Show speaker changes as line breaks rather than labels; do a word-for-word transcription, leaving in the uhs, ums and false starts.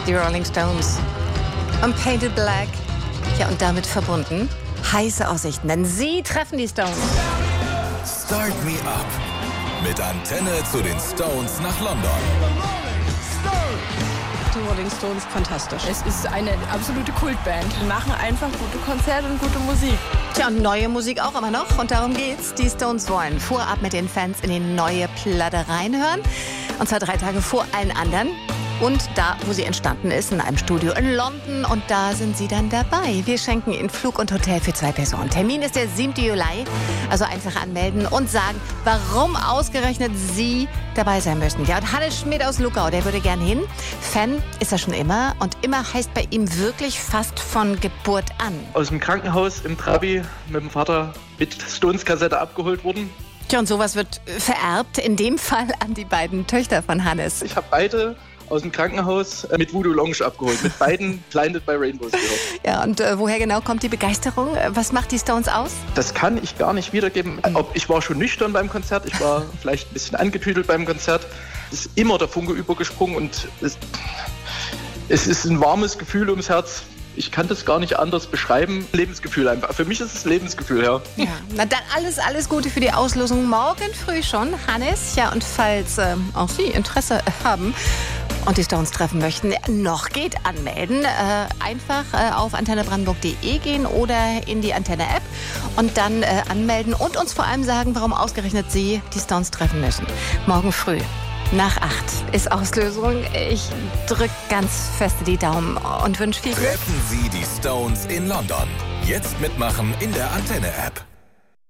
die Rolling Stones. Und Painted Black. Ja, und damit verbunden heiße Aussichten, denn sie treffen die Stones.
Start Me Up. Mit Antenne zu den Stones nach London.
Die Rolling Stones, fantastisch. Es ist eine absolute Kultband. Die machen einfach gute Konzerte und gute Musik.
Tja, und neue Musik auch immer noch. Und darum geht's. Die Stones wollen vorab mit den Fans in die neue Platte reinhören. Und zwar drei Tage vor allen anderen. Und da, wo sie entstanden ist, in einem Studio in London. Und da sind sie dann dabei. Wir schenken Ihnen Flug und Hotel für zwei Personen. Termin ist der siebten Juli. Also einfach anmelden und sagen, warum ausgerechnet Sie dabei sein müssen. Ja, und Hannes Schmidt aus Luckau, der würde gern hin. Fan ist er schon immer. Und immer heißt bei ihm wirklich fast von Geburt an.
Aus dem Krankenhaus im Trabi mit dem Vater mit Stones-Kassette abgeholt worden.
Tja, und sowas wird vererbt. In dem Fall an die beiden Töchter von Hannes.
Ich habe beide aus dem Krankenhaus mit Voodoo Lounge abgeholt. Mit beiden Blinded by Rainbows gehört.
Ja, und äh, woher genau kommt die Begeisterung? Was macht die Stones aus?
Das kann ich gar nicht wiedergeben. Ob, ich war schon nüchtern beim Konzert, ich war vielleicht ein bisschen angetüdelt beim Konzert. Es ist immer der Funke übergesprungen und es, es ist ein warmes Gefühl ums Herz. Ich kann das gar nicht anders beschreiben. Lebensgefühl einfach. Für mich ist es Lebensgefühl, ja.
Ja, na dann alles, alles Gute für die Auslosung morgen früh schon, Hannes. Ja, und falls äh, auch Sie Interesse haben und die Stones treffen möchten, noch geht anmelden. Äh, einfach äh, auf antenne brandenburg punkt de gehen oder in die Antenne-App und dann äh, anmelden und uns vor allem sagen, warum ausgerechnet Sie die Stones treffen müssen. Morgen früh. Nach acht ist Auslösung. Ich drücke ganz fest die Daumen und wünsche viel Glück.
Treffen Sie die Stones in London. Jetzt mitmachen in der Antenne-App.